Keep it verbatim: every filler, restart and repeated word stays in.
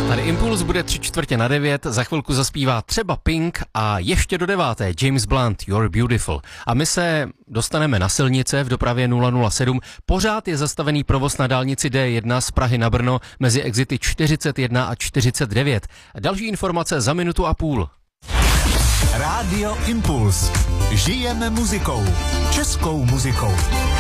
Tady Impuls bude tři čtvrtě na devět, za chvilku zaspívá třeba Pink a ještě do deváté James Blunt, You're Beautiful. A my se dostaneme na silnice v dopravě nula nula sedm. Pořád je zastavený provoz na dálnici D jedna z Prahy na Brno mezi exity čtyřicet jedna a čtyřicet devět. Další informace za minutu a půl. Rádio Impuls. Žijeme muzikou. Českou muzikou.